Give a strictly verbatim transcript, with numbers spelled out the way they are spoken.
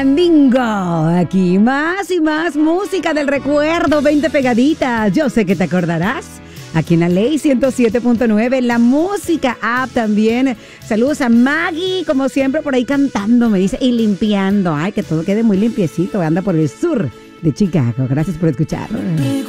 Bingo, aquí más y más música del recuerdo, veinte pegaditas, yo sé que te acordarás. Aquí en la Ley ciento siete punto nueve, la música app también. Saludos a Maggie, como siempre por ahí cantando, me dice, y limpiando. Ay, que todo quede muy limpiecito, anda por el sur de Chicago. Gracias por escuchar.